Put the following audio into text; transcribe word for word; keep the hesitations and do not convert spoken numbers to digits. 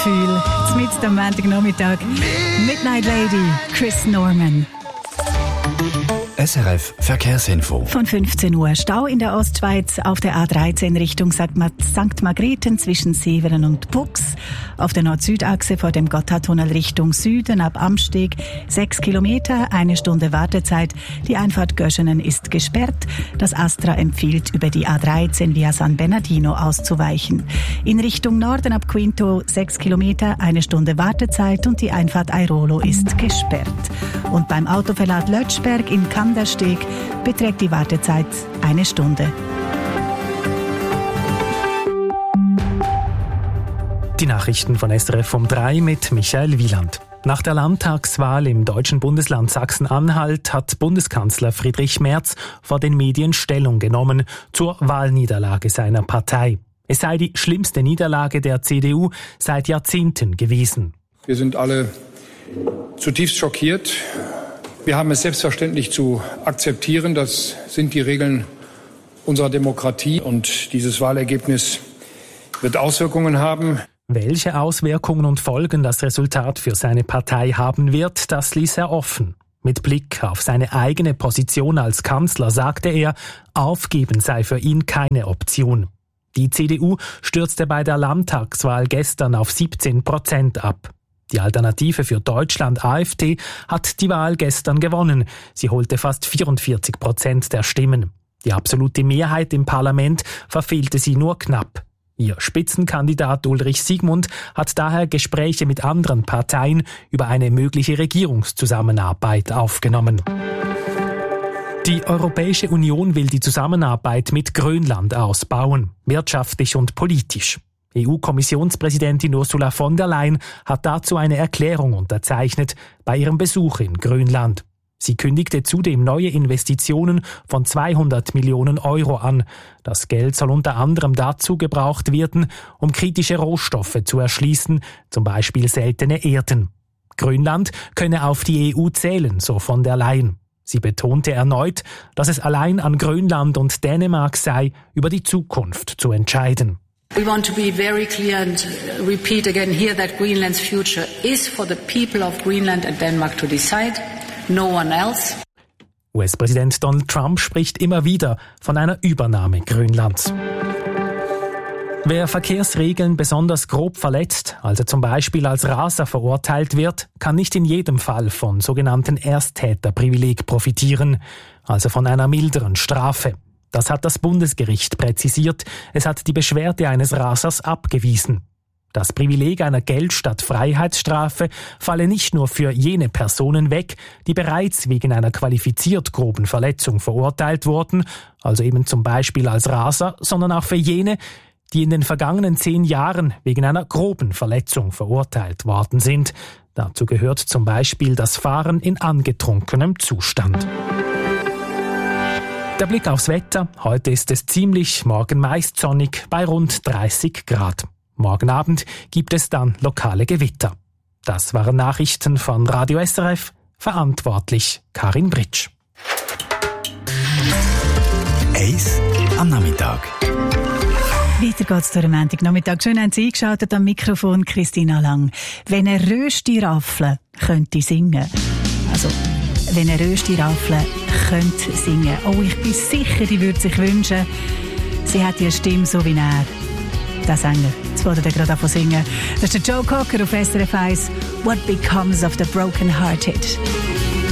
Gefühl. Mitten am Montagnachmittag. Midnight Lady, Chris Norman. S R F Verkehrsinfo. Von fünfzehn Uhr Stau in der Ostschweiz auf der A dreizehn Richtung Sankt Margrethen zwischen Severen und Bux. Auf der Nord-Süd-Achse vor dem Gotthardtunnel Richtung Süden ab Amsteg sechs Kilometer, eine Stunde Wartezeit. Die Einfahrt Göschenen ist gesperrt. Das Astra empfiehlt, über die A dreizehn via San Bernardino auszuweichen. In Richtung Norden ab Quinto sechs Kilometer, eine Stunde Wartezeit und die Einfahrt Airolo ist gesperrt. Und beim Autoverlad Lötschberg in Kandersteg beträgt die Wartezeit eine Stunde. Die Nachrichten von S R F um drei mit Michael Wieland. Nach der Landtagswahl im deutschen Bundesland Sachsen-Anhalt hat Bundeskanzler Friedrich Merz vor den Medien Stellung genommen zur Wahlniederlage seiner Partei. Es sei die schlimmste Niederlage der C D U seit Jahrzehnten gewesen. Wir sind alle zutiefst schockiert. Wir haben es selbstverständlich zu akzeptieren. Das sind die Regeln unserer Demokratie. Und dieses Wahlergebnis wird Auswirkungen haben. Welche Auswirkungen und Folgen das Resultat für seine Partei haben wird, das ließ er offen. Mit Blick auf seine eigene Position als Kanzler sagte er, aufgeben sei für ihn keine Option. Die C D U stürzte bei der Landtagswahl gestern auf siebzehn Prozent ab. Die Alternative für Deutschland A f D hat die Wahl gestern gewonnen. Sie holte fast vierundvierzig Prozent der Stimmen. Die absolute Mehrheit im Parlament verfehlte sie nur knapp. Ihr Spitzenkandidat Ulrich Siegmund hat daher Gespräche mit anderen Parteien über eine mögliche Regierungszusammenarbeit aufgenommen. Die Europäische Union will die Zusammenarbeit mit Grönland ausbauen, wirtschaftlich und politisch. E U-Kommissionspräsidentin Ursula von der Leyen hat dazu eine Erklärung unterzeichnet bei ihrem Besuch in Grönland. Sie kündigte zudem neue Investitionen von zweihundert Millionen Euro an. Das Geld soll unter anderem dazu gebraucht werden, um kritische Rohstoffe zu erschließen, zum Beispiel seltene Erden. Grönland könne auf die E U zählen, so von der Leyen. Sie betonte erneut, dass es allein an Grönland und Dänemark sei, über die Zukunft zu entscheiden. We want to be very clear and repeat again here that Greenland's future is for the people of Greenland and Denmark to decide, no one else. U S-Präsident Donald Trump spricht immer wieder von einer Übernahme Grönlands. Wer Verkehrsregeln besonders grob verletzt, also zum Beispiel als Raser verurteilt wird, kann nicht in jedem Fall von sogenannten Ersttäterprivileg profitieren, also von einer milderen Strafe. Das hat das Bundesgericht präzisiert. Es hat die Beschwerde eines Rasers abgewiesen. Das Privileg einer Geld- statt Freiheitsstrafe falle nicht nur für jene Personen weg, die bereits wegen einer qualifiziert groben Verletzung verurteilt wurden, also eben zum Beispiel als Raser, sondern auch für jene, die in den vergangenen zehn Jahren wegen einer groben Verletzung verurteilt worden sind. Dazu gehört zum Beispiel das Fahren in angetrunkenem Zustand. Der Blick aufs Wetter. Heute ist es ziemlich, morgen meist sonnig bei rund dreißig Grad. Morgen Abend gibt es dann lokale Gewitter. Das waren Nachrichten von Radio S R F. Verantwortlich Karin Britsch. Eis am Nachmittag. Weiter geht's durch den Montagnachmittag. Schön haben Sie eingeschaltet am Mikrofon, Christina Lang. Wenn eine Rösti-Raffle könnte singen, also wenn eine Rösti-Raffle könnte singen, oh, ich bin sicher, die würde sich wünschen, sie hat die Stimme so wie er. Der Sänger, jetzt wollte er gerade davon singen. Das ist der Joe Cocker auf S R F eins. What becomes of the broken hearted?